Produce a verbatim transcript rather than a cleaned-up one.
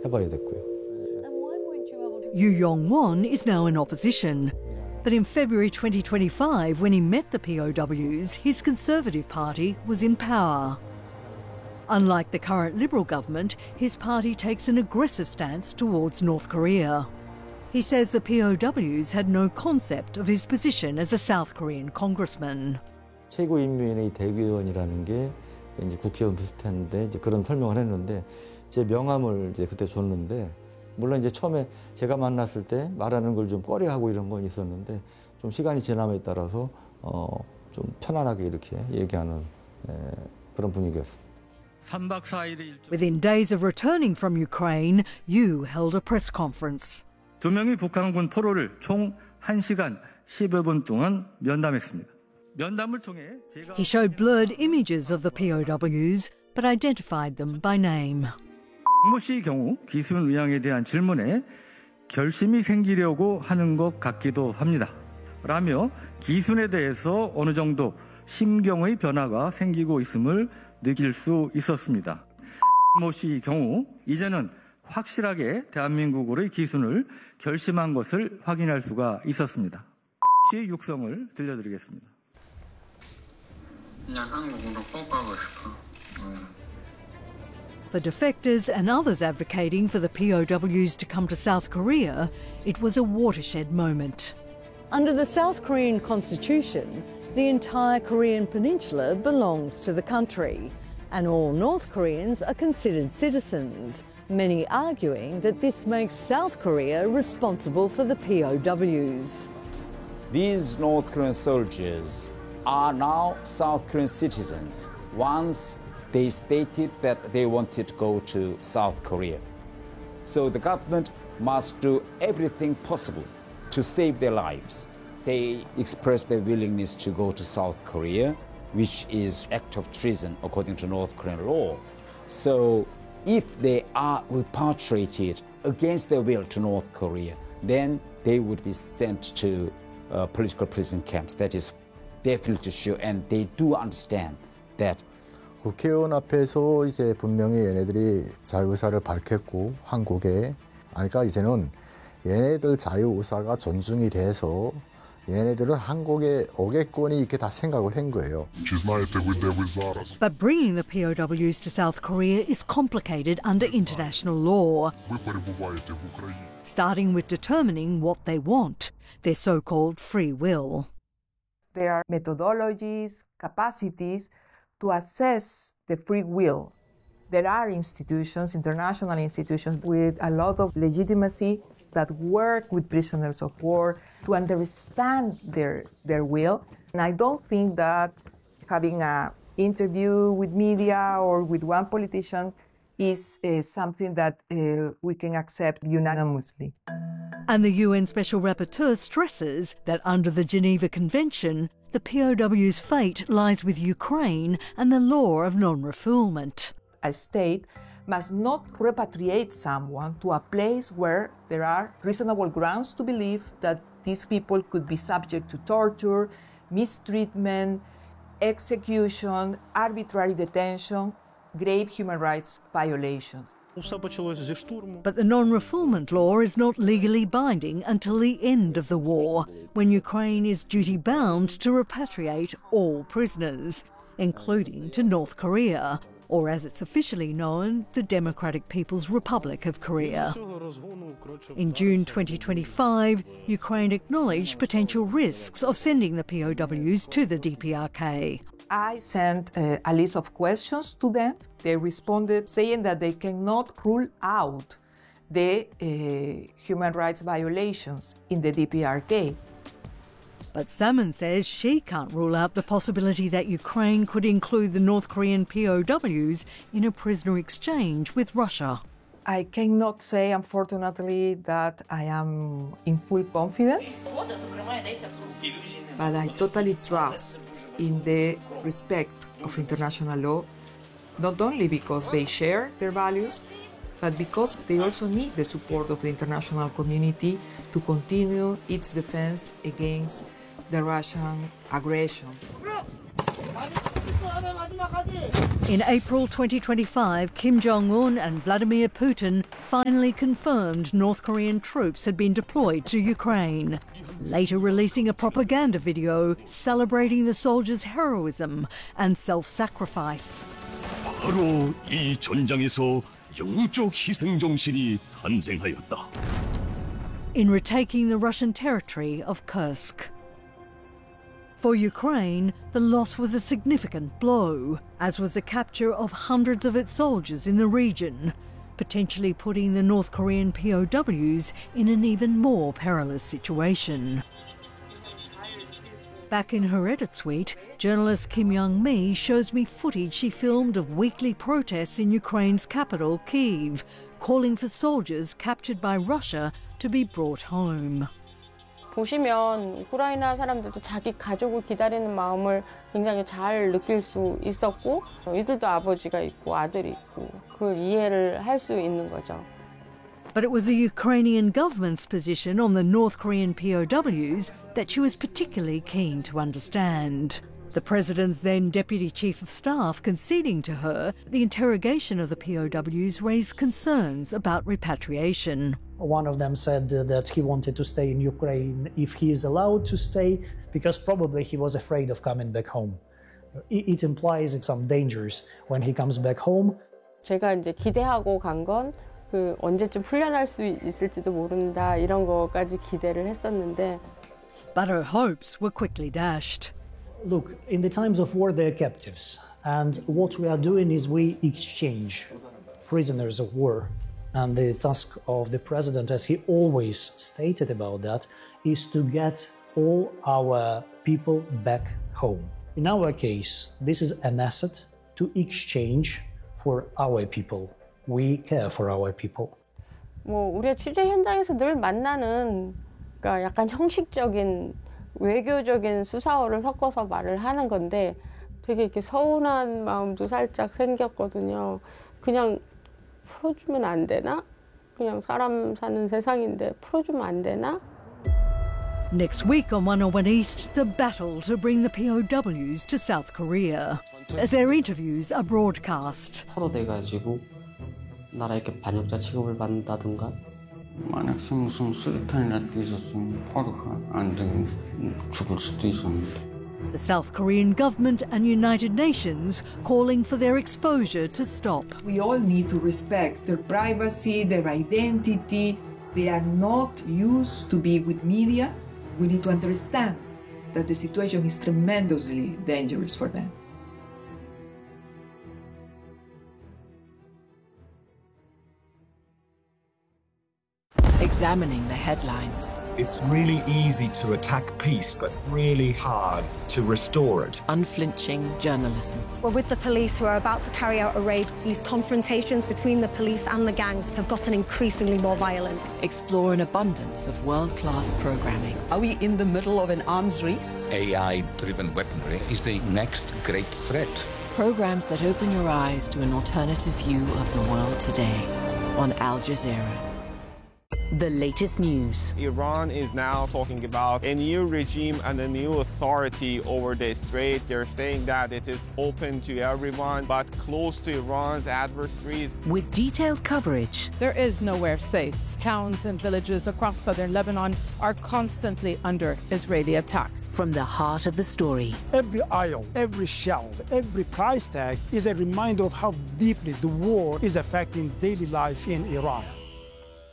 해봐야 됐고요. Yu Yong-won is now in opposition. But in February twenty twenty-five, when he met the P O Ws, his Conservative Party was in power. Unlike the current Liberal government, his party takes an aggressive stance towards North Korea. He says the P O Ws had no concept of his position as a South Korean congressman. 최고인민회의 대의원이라는 게 이제 국회의원 비슷한데 이제 그런 설명을 했는데 제 명함을 이제 그때 줬는데 물론 이제 처음에 제가 만났을 때 말하는 걸 좀 꺼려하고 이런 건 있었는데 좀 시간이 지남에 따라서 어, 좀 편안하게 이렇게 얘기하는 에, 그런 분위기였습니다. Within days of returning from Ukraine, Yu held a press conference. 두 명의 북한군 포로를 총 한 시간 십여 분 동안 면담했습니다. 면담을 통해 제가 He showed blurred images of the P O Ws, but identified them by name. 모 씨의 경우 기순 의향에 대한 질문에 결심이 생기려고 하는 것 같기도 합니다. 라며 기순에 대해서 어느 정도 심경의 변화가 생기고 있음을 느낄 수 있었습니다. 모 씨의 경우 이제는 확실하게 대한민국으로의 기순을 결심한 것을 확인할 수가 있었습니다. 씨의 육성을 들려드리겠습니다. For defectors and others advocating for the P O Ws to come to South Korea, it was a watershed moment. Under the South Korean constitution, the entire Korean peninsula belongs to the country, and all North Koreans are considered citizens, many arguing that this makes South Korea responsible for the P O Ws. These North Korean soldiers are now South Korean citizens once they stated that they wanted to go to South Korea. So the government must do everything possible to save their lives. They expressed their willingness to go to South Korea, which is act of treason according to North Korean law. So if they are repatriated against their will to North Korea, then they would be sent to uh, political prison camps. That is definitely sure, and they do understand that. 국회의원 앞에서 이제 분명히 얘네들이 자유의사를 밝혔고 한국에 그러니까 이제는 얘네들 자유의사가 존중이 돼서 얘네들은 한국에 오겠거니 이렇게 다 생각을 한 거예요. But bringing the P O Ws to South Korea is complicated under international law, starting with determining what they want, their so-called free will. There are methodologies, capacities to assess the free will. There are institutions, international institutions, with a lot of legitimacy that work with prisoners of war to understand their, their will. And I don't think that having an interview with media or with one politician is uh, something that uh, we can accept unanimously. And the U N Special Rapporteur stresses that under the Geneva Convention, the P O W's fate lies with Ukraine and the law of non-refoulement. A state must not repatriate someone to a place where there are reasonable grounds to believe that these people could be subject to torture, mistreatment, execution, arbitrary detention, grave human rights violations. But the non-refoulement law is not legally binding until the end of the war, when Ukraine is duty-bound to repatriate all prisoners, including to North Korea, or as it's officially known, the Democratic People's Republic of Korea. In June twenty twenty-five, Ukraine acknowledged potential risks of sending the P O Ws to the D P R K. I sent uh, a list of questions to them. They responded saying that they cannot rule out the uh, human rights violations in the D P R K. But Salmon says she can't rule out the possibility that Ukraine could include the North Korean P O Ws in a prisoner exchange with Russia. I cannot say, unfortunately, that I am in full confidence, but I totally trust in the respect of international law, not only because they share their values, but because they also need the support of the international community to continue its defense against the Russian aggression. In April twenty twenty-five, Kim Jong-un and Vladimir Putin finally confirmed North Korean troops had been deployed to Ukraine, later releasing a propaganda video celebrating the soldiers' heroism and self-sacrifice. 바로 이 전장에서 영적 희생 정신이 탄생하였다. In retaking the Russian territory of Kursk. For Ukraine, the loss was a significant blow, as was the capture of hundreds of its soldiers in the region, potentially putting the North Korean P O Ws in an even more perilous situation. Back in her edit suite, journalist Kim Young-mi shows me footage she filmed of weekly protests in Ukraine's capital, Kyiv, calling for soldiers captured by Russia to be brought home. 보시면 우크라이나 사람들도 자기 가족을 기다리는 마음을 굉장히 잘 느낄 수 있었고 이들도 아버지가 있고 아들이 있고 그 이해를 할 수 있는 거죠. But it was the Ukrainian government's position on the North Korean P O Ws that she was particularly keen to understand. The president's then deputy chief of staff conceding to her the interrogation of the P O Ws raised concerns about repatriation. One of them said that he wanted to stay in Ukraine if he is allowed to stay, because probably he was afraid of coming back home. It, it implies some dangers when he comes back home. 제가 이제 기대하고 간 건 그 언제쯤 풀려날 수 있을지도 모른다 이런 거까지 기대를 했었는데. But her hopes were quickly dashed. Look, in the times of war, they're captives, and what we are doing is we exchange prisoners of war. And the task of the president, as he always stated about that, is to get all our people back home. In our case, this is an asset to exchange for our people. We care for our people. 뭐 우리가 취재 현장에서 늘 만나는 그러니까 약간 형식적인 외교적인 수사어를 섞어서 말을 하는 건데 되게 이렇게 서운한 마음도 살짝 생겼거든요. 그냥 풀어주면 안 되나? 그냥 사람 사는 세상인데 풀어주면 안 되나? Next week on one oh one East, the battle to bring the P O Ws to South Korea, as their interviews are broadcast. 포로돼가지고 나라 이렇게 반역자 취급을 받는다든가. 만약 무슨 수류탄이라도 있었으면 포로가 안 되면 죽을 수도 있었는데. The South Korean government and United Nations calling for their exposure to stop. We all need to respect their privacy, their identity. They are not used to be with media. We need to understand that the situation is tremendously dangerous for them. Examining the headlines. It's really easy to attack peace, but really hard to restore it. Unflinching journalism. We're with the police who are about to carry out a raid. These confrontations between the police and the gangs have gotten increasingly more violent. Explore an abundance of world-class programming. Are we in the middle of an arms race? A I-driven weaponry is the next great threat. Programs that open your eyes to an alternative view of the world today on Al Jazeera. The latest news. Iran is now talking about a new regime and a new authority over the strait. They're saying that it is open to everyone, but close to Iran's adversaries. With detailed coverage. There is nowhere safe. Towns and villages across southern Lebanon are constantly under Israeli attack. From the heart of the story. Every aisle, every shelf, every price tag is a reminder of how deeply the war is affecting daily life in Iran.